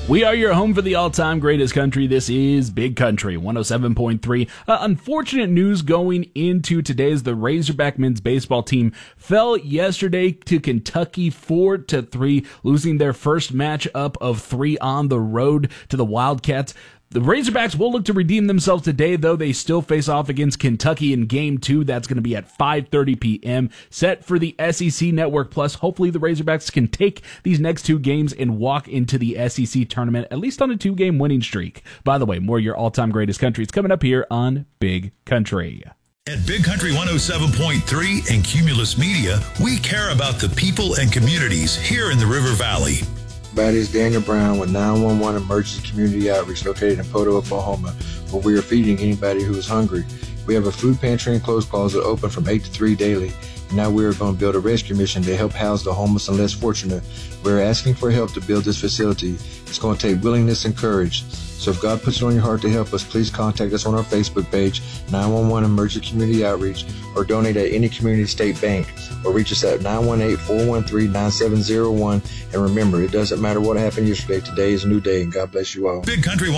We are your home for the all-time greatest country. This is Big Country 107.3. Unfortunate news going into today as the Razorback men's baseball team fell yesterday to Kentucky 4-3, losing their first matchup of 3 on the road to the Wildcats. The Razorbacks will look to redeem themselves today, though they still face off against Kentucky in Game 2. That's going to be at 5:30 p.m. set for the SEC Network Plus. Hopefully the Razorbacks can take these next 2 games and walk into the SEC tournament, at least on a 2-game winning streak. By the way, more of your all-time greatest country is coming up here on Big Country. At Big Country 107.3 and Cumulus Media, we care about the people and communities here in the River Valley. Everybody, is Daniel Brown with 911 Emergency Community Outreach located in Poto, Oklahoma, where we are feeding anybody who is hungry. We have a food pantry and clothes closet open from 8 to 3 daily, and now we are going to build a rescue mission to help house the homeless and less fortunate. We are asking for help to build this facility. It's going to take willingness and courage. So if God puts it on your heart to help us, please contact us on our Facebook page, 911 Emergency Community Outreach, or donate at any community state bank, or reach us at 918-413-9701. And remember, it doesn't matter what happened yesterday. Today is a new day, and God bless you all. Big Country